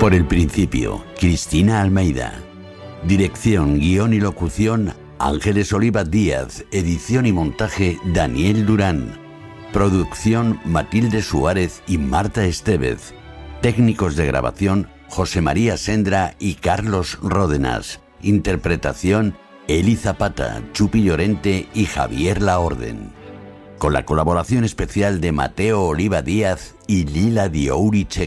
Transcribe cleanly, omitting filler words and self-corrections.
Por el principio, Cristina Almeida. Dirección, guión y locución, Ángeles Oliva Díaz. Edición y montaje, Daniel Durán. Producción, Matilde Suárez y Marta Estevez. Técnicos de grabación, José María Sendra y Carlos Ródenas. Interpretación, Eli Zapata, Chupi Llorente y Javier Laorden. Con la colaboración especial de Mateo Oliva Díaz y Lila Diouriche.